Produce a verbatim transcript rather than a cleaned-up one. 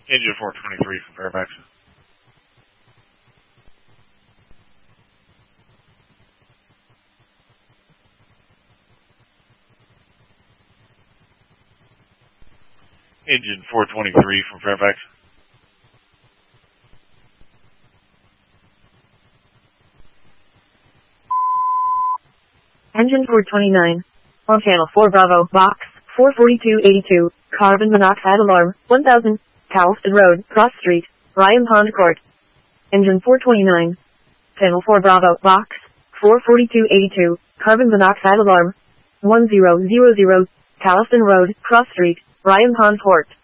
Engine four twenty-three from Fairfax. Engine four twenty-three from Fairfax. Engine four twenty-nine. On channel four Bravo, box four forty-two eighty-two, carbon monoxide alarm, one thousand, Calston Road, Cross Street, Ryan Pond Court. Engine four twenty-nine. Channel four Bravo, box four forty-two eighty-two, carbon monoxide alarm, one thousand, Calston Road, Cross Street, Ryan Pond Court.